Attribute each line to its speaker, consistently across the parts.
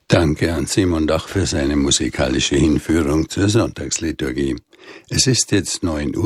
Speaker 1: Danke an Simon Dach für seine musikalische Hinführung zur Sonntagsliturgie. Es ist jetzt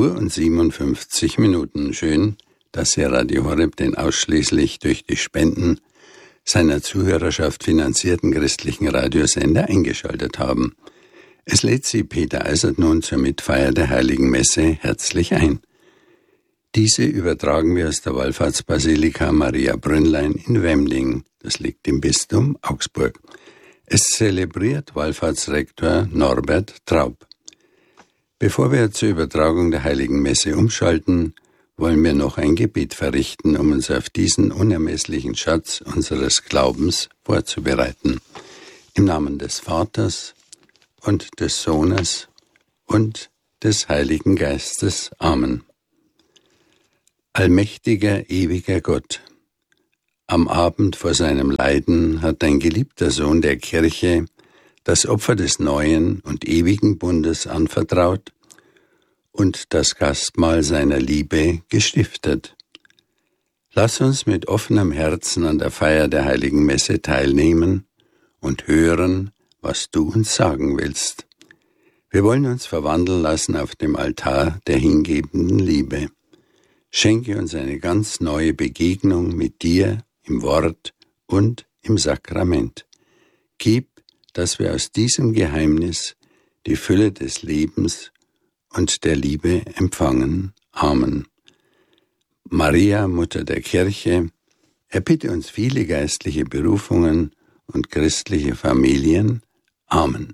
Speaker 1: 9:57. Schön, dass Sie Radio Horeb den ausschließlich durch die Spenden seiner Zuhörerschaft finanzierten christlichen Radiosender eingeschaltet haben. Es lädt Sie Peter Eisert nun zur Mitfeier der Heiligen Messe herzlich ein. Diese übertragen wir aus der Wallfahrtsbasilika Maria Brünnlein in Wemding. Das liegt im Bistum Augsburg. Es zelebriert Wallfahrtsrektor Norbert Traub. Bevor wir zur Übertragung der Heiligen Messe umschalten, wollen wir noch ein Gebet verrichten, um uns auf diesen unermesslichen Schatz unseres Glaubens vorzubereiten. Im Namen des Vaters und des Sohnes und des Heiligen Geistes. Amen. Allmächtiger, ewiger Gott, am Abend vor seinem Leiden hat dein geliebter Sohn der Kirche das Opfer des neuen und ewigen Bundes anvertraut und das Gastmahl seiner Liebe gestiftet. Lass uns mit offenem Herzen an der Feier der Heiligen Messe teilnehmen und hören, was du uns sagen willst. Wir wollen uns verwandeln lassen auf dem Altar der hingebenden Liebe. Schenke uns eine ganz neue Begegnung mit dir im Wort und im Sakrament. Gib, dass wir aus diesem Geheimnis die Fülle des Lebens und der Liebe empfangen. Amen. Maria, Mutter der Kirche, erbitte uns viele geistliche Berufungen und christliche Familien. Amen.